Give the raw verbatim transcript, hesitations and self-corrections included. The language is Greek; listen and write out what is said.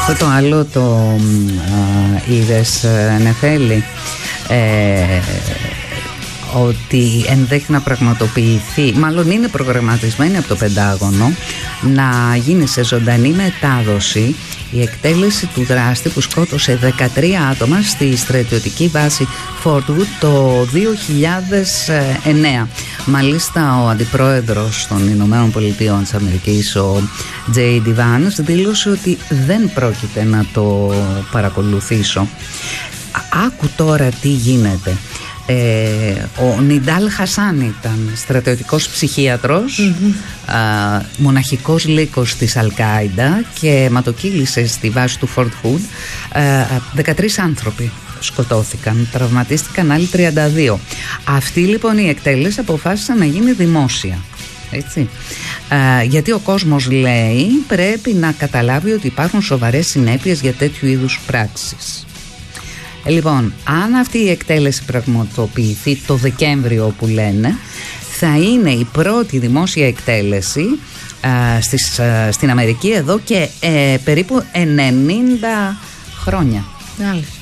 Αυτό το άλλο το είδες, Νεφέλη, ε, ότι ενδέχεται να πραγματοποιηθεί, μάλλον είναι προγραμματισμένη από το Πεντάγωνο, να γίνει σε ζωντανή μετάδοση η εκτέλεση του δράστη που σκότωσε δεκατρία άτομα στη στρατιωτική βάση Fort Wood το δύο χιλιάδες εννέα. Μάλιστα ο αντιπρόεδρος των Ηνωμένων Πολιτείων της Αμερικής, ο Τζέι Ντι Vance, δήλωσε ότι δεν πρόκειται να το παρακολουθήσω. Άκου τώρα τι γίνεται. Ε, ο Νιντάλ Χασάν ήταν στρατιωτικός ψυχίατρος, mm-hmm. α, μοναχικός λύκος της Αλ-Κάιντα και αιματοκύλησε στη βάση του Fort Hood. δεκατρείς άνθρωποι σκοτώθηκαν, τραυματίστηκαν άλλοι τριάντα δύο. Αυτή λοιπόν η εκτέλεση αποφάσισαν να γίνει δημόσια. Έτσι. Α, γιατί ο κόσμος, λέει, πρέπει να καταλάβει ότι υπάρχουν σοβαρές συνέπειες για τέτοιου είδους πράξεις. Λοιπόν, αν αυτή η εκτέλεση πραγματοποιηθεί το Δεκέμβριο που λένε, θα είναι η πρώτη δημόσια εκτέλεση α, στις, α, στην Αμερική εδώ και ε, περίπου ενενήντα χρόνια. Άλλη.